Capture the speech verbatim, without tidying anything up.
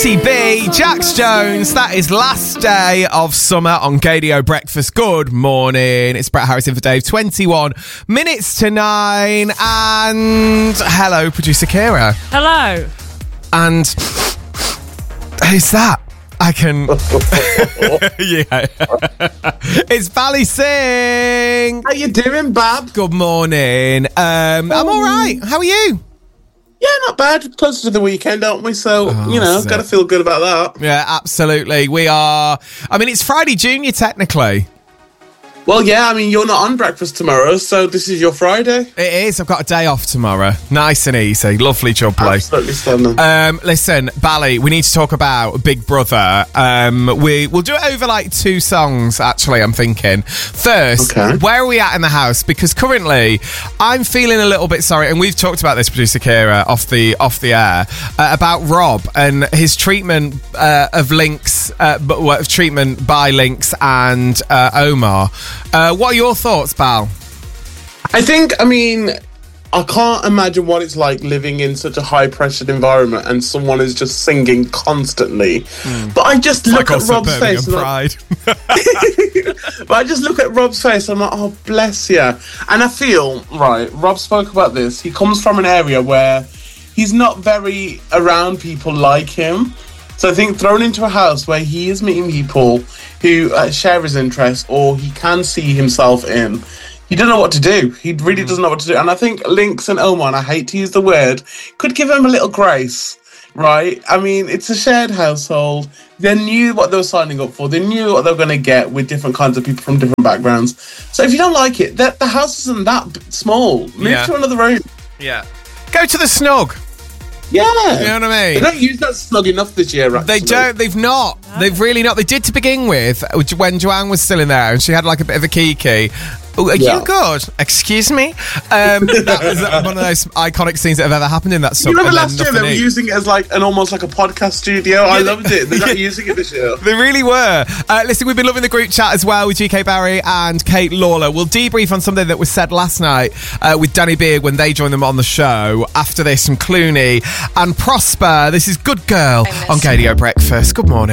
Katie B, Jax Jones. That is last day of summer on Gadio Breakfast. Good morning. It's Brett Harrison for Dave. twenty-one minutes to nine. And hello, producer Kira. Hello. And who's that? I can. Yeah. It's Bally Singh. How you doing, Bab? Good morning. Um, I'm all right. How are you? Yeah, not bad. Closer to the weekend, aren't we? So, Oh, you know, that's got to it. feel good about that. Yeah, absolutely. We are. I mean, it's Friday Junior technically. Well, yeah, I mean, you're not on breakfast tomorrow, so this is your Friday. It is. I've got a day off tomorrow. Nice and easy. Lovely jubbly. Absolutely stunning. Um, listen, Bally, we need to talk about Big Brother. Um, we, we'll do it over like two songs, actually, I'm thinking. First, Okay. where are we at in the house? Because currently, I'm feeling a little bit sorry, and we've talked about this, producer Kira, off the off the air, uh, about Rob and his treatment uh, of Lynx, uh, but well, treatment by Lynx and uh, Omar. Uh, what are your thoughts, Bal? I think, I mean, I can't imagine what it's like living in such a high-pressured environment and someone is just singing constantly. Mm. But I just look like at Rob's face. And Pride. But I just look at Rob's face and I'm like, oh, bless you. And I feel, right, Rob spoke about this. He comes from an area where he's not very around people like him. So I think thrown into a house where he is meeting people who uh, share his interests or he can see himself in, he doesn't know what to do. He really mm. doesn't know what to do. And I think Lynx and Omar, and I hate to use the word, could give him a little grace, right? I mean, it's a shared household. They knew what they were signing up for. They knew what they were going to get with different kinds of people from different backgrounds. So if you don't like it, the, the house isn't that b- small. Move Yeah. to another room. Yeah. Go to the snug. Yeah. You know what I mean? They don't use that snug enough this year, actually. They don't. They've not. No. They've really not. They did to begin with when Joanne was still in there and she had like a bit of a kiki. Oh, are Yeah. you good? Excuse me? Um, that was one of those iconic scenes that have ever happened in that song. You remember last year they were using it as like an almost like a podcast studio? I loved it. They're not using it this year. They really were. Uh, listen, we've been loving the group chat as well with G K Barry and Kate Lawler. We'll debrief on something that was said last night uh, with Danny Beard when they joined them on the show. After this, from Clooney and Prosper. This is Good Girl on Gadio Breakfast. Good morning.